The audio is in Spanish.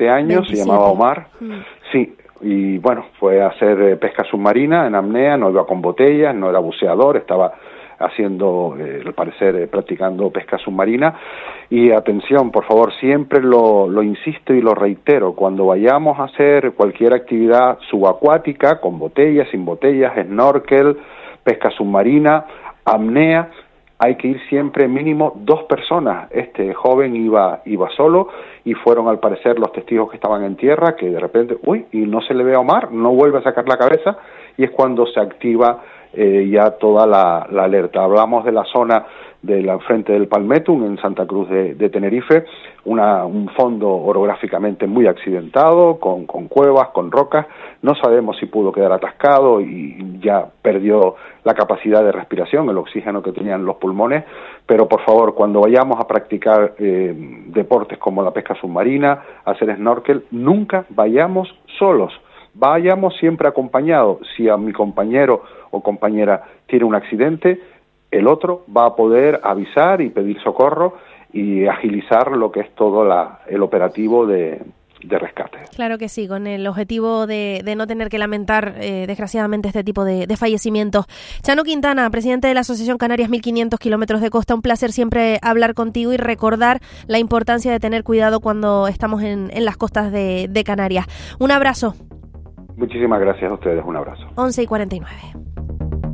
27 años, 27. Se llamaba Omar, sí, y bueno, fue a hacer pesca submarina en apnea, no iba con botellas, no era buceador, estaba haciendo, al parecer, practicando pesca submarina. Y atención, por favor, siempre lo insisto y lo reitero, cuando vayamos a hacer cualquier actividad subacuática, con botellas, sin botellas, snorkel, pesca submarina, apnea, hay que ir siempre mínimo 2 personas. Este joven iba solo y fueron al parecer los testigos que estaban en tierra, que de repente, y no se le ve a Omar, no vuelve a sacar la cabeza, y es cuando se activa ya toda la alerta. Hablamos de la zona del frente del Palmettum, en Santa Cruz de Tenerife, un fondo orográficamente muy accidentado, con cuevas, con rocas. No sabemos si pudo quedar atascado y ya perdió la capacidad de respiración, el oxígeno que tenían los pulmones, pero por favor, cuando vayamos a practicar deportes como la pesca submarina, hacer snorkel, nunca vayamos solos. Vayamos siempre acompañados. Si a mi compañero o compañera tiene un accidente, el otro va a poder avisar y pedir socorro y agilizar lo que es todo el operativo de rescate. Claro que sí, con el objetivo de no tener que lamentar desgraciadamente este tipo de fallecimientos. Chano Quintana, presidente de la Asociación Canarias 1500 Kilómetros de Costa, un placer siempre hablar contigo y recordar la importancia de tener cuidado cuando estamos en las costas de Canarias. Un abrazo. Muchísimas gracias a ustedes, un abrazo. 11:49.